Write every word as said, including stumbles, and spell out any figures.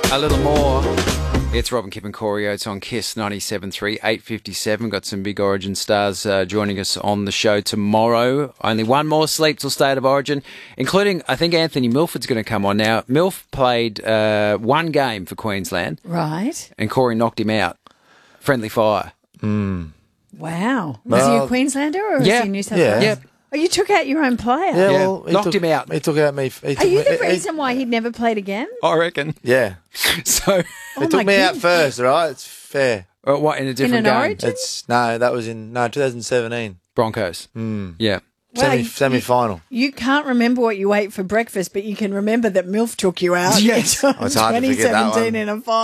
A little more. It's Robin, Kip and Corey Oates on Kiss ninety-seven point three, eight fifty-seven. Got some big Origin stars uh, joining us on the show tomorrow. Only one more sleep till State of Origin, including, I think, Anthony Milford's going to come on. Now, Milf played uh, one game for Queensland. Right. And Corey knocked him out. Friendly fire. Mm. Wow. Was Well, he a Queenslander or was yeah, he New South yeah. Wales? Yeah. Oh, you took out your own player? Yeah, Yeah, well, he knocked took, him out. He took out me. He took Are you me, the he- reason why he'd never played again? I reckon. Yeah. So, Oh, He took my me out goodness. first, right? It's fair. uh, what, in a different an game? Origin? It's no, that was in no twenty seventeen. Broncos. Mm. Yeah. Well, Semi you- semi final. You can't remember what you ate for breakfast, but you can remember that MILF took you out Yes. in Oh, it's hard to twenty forget that seventeen one. in a final.